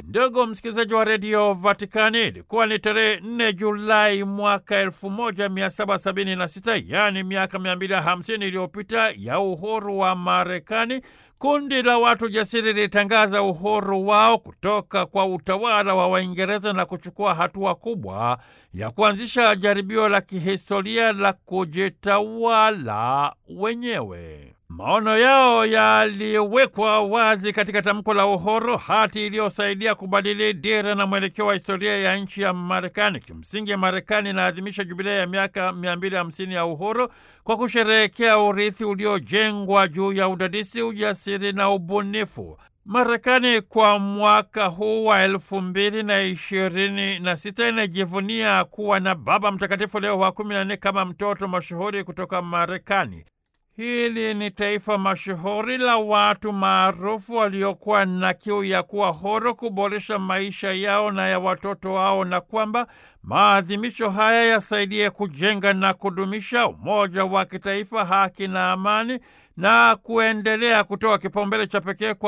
Ndugu msikilizaji wa redio Vatikani, ilikuwa ni tarehe 4 Julai mwaka 1776, yaani miaka 250 iliyopita ya uhuru wa Marekani, kundi la watu jasiri lilitangaza uhuru wao kutoka kwa utawala wa Waingereza na kuchukua hatua kubwa ya kuanzisha jaribio la kihistoria la kujitawala wenyewe. Maono yao yaliwekwa wazi katika tamko la uhuru, hati iliyosaidia kubadili dira na mwelekeo wa historia ya nchi ya Marekani. Kimsingi, Marekani inaadhimisha jubilei ya miaka 250 ya uhuru kwa kusherehekea urithi uliojengwa juu ya udadisi, ujasiri na ubunifu. Marekani kwa mwaka huu wa 2026 inajivunia kuwa na Baba Mtakatifu Leo wa 14 kama mtoto mashuhuri kutoka Marekani. Hili ni taifa mashuhuri la watu maarufu waliokuwa na kiu ya kuwa huru, kuboresha maisha yao na ya watoto wao, na kwamba maadhimisho haya yasaidie kujenga na kudumisha umoja wa kitaifa, haki na amani, na kuendelea kutoa kipaumbele cha pekee kwa